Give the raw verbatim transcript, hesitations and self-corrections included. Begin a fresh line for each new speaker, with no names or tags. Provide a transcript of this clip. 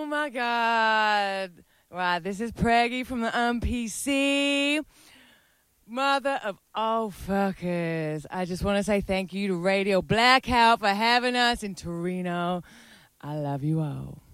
my God. Right, this is Preggy from the M P C. Mother of all fuckers. I just want to say thank you to Radio Blackout for having us in Torino. I love you all.